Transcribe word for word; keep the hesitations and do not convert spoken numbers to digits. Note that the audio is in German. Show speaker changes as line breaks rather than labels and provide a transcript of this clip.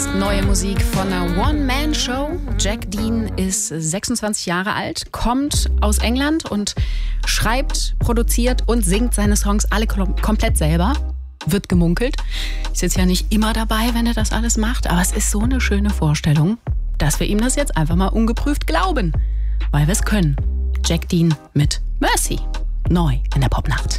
Neue Musik von einer One-Man-Show. Jack Dean ist sechsundzwanzig Jahre alt, kommt aus England und schreibt, produziert und singt seine Songs alle kom- komplett selber. Wird gemunkelt. Ich sitze ja nicht immer dabei, wenn er das alles macht, aber es ist so eine schöne Vorstellung, dass wir ihm das jetzt einfach mal ungeprüft glauben, weil wir es können. Jack Dean mit Mercy. Neu in der Popnacht.